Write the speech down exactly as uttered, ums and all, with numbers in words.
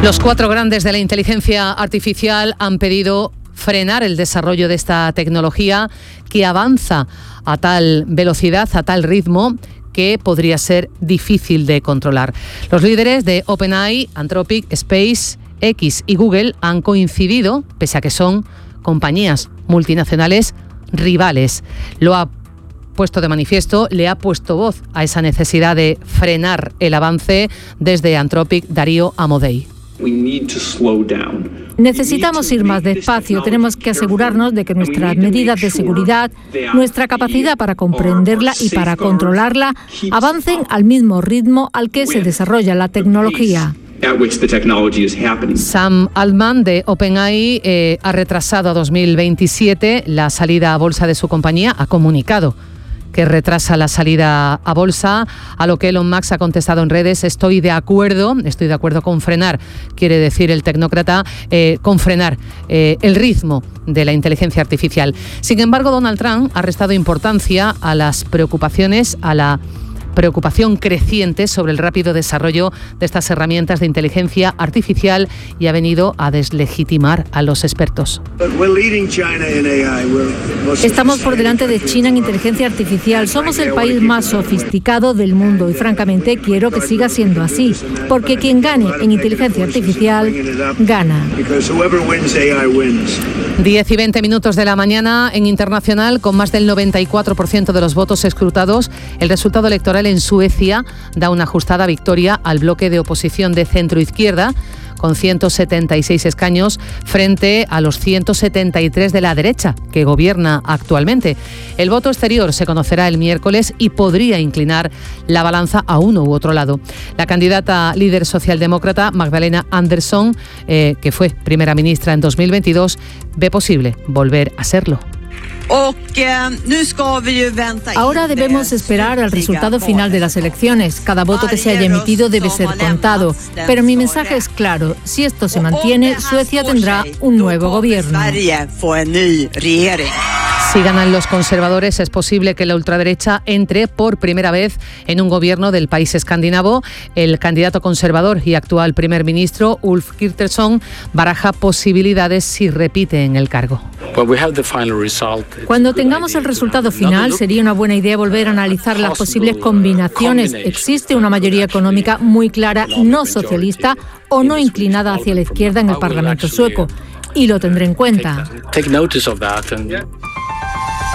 Los cuatro grandes de la inteligencia artificial han pedido frenar el desarrollo de esta tecnología que avanza a tal velocidad, a tal ritmo, que podría ser difícil de controlar. Los líderes de OpenAI, Anthropic, SpaceX y Google han coincidido, pese a que son compañías multinacionales rivales. Lo ha puesto de manifiesto, le ha puesto voz a esa necesidad de frenar el avance desde Anthropic, Darío Amodei. Necesitamos ir más despacio, tenemos que asegurarnos de que nuestras medidas de seguridad, nuestra capacidad para comprenderla y para controlarla, avancen al mismo ritmo al que se desarrolla la tecnología. Sam Altman de OpenAI eh, ha retrasado a dos mil veintisiete la salida a bolsa de su compañía, ha comunicado que retrasa la salida a bolsa, a lo que Elon Musk ha contestado en redes: estoy de acuerdo, estoy de acuerdo con frenar, quiere decir el tecnócrata, eh, con frenar eh, el ritmo de la inteligencia artificial. Sin embargo, Donald Trump ha restado importancia a las preocupaciones, a la preocupación creciente sobre el rápido desarrollo de estas herramientas de inteligencia artificial y ha venido a deslegitimar a los expertos. Estamos por delante de China en inteligencia artificial. Somos el país más sofisticado del mundo y francamente quiero que siga siendo así, porque quien gane en inteligencia artificial gana. diez y veinte minutos de la mañana en Internacional, con más del noventa y cuatro por ciento de los votos escrutados, el resultado electoral en Suecia da una ajustada victoria al bloque de oposición de centro-izquierda, con ciento setenta y seis escaños frente a los ciento setenta y tres de la derecha, que gobierna actualmente. El voto exterior se conocerá el miércoles y podría inclinar la balanza a uno u otro lado. La candidata líder socialdemócrata, Magdalena Andersson, eh, que fue primera ministra en dos mil veintidós, ve posible volver a serlo. Ahora debemos esperar al resultado final de las elecciones. Cada voto que se haya emitido debe ser contado. Pero mi mensaje es claro: si esto se mantiene, Suecia tendrá un nuevo gobierno. Si ganan los conservadores, es posible que la ultraderecha entre por primera vez en un gobierno del país escandinavo. El candidato conservador y actual primer ministro, Ulf Kristersson, baraja posibilidades si repite en el cargo. Cuando tengamos el resultado final, sería una buena idea volver a analizar las posibles combinaciones. Existe una mayoría económica muy clara, no socialista o no inclinada hacia la izquierda en el Parlamento sueco, y lo tendré en cuenta.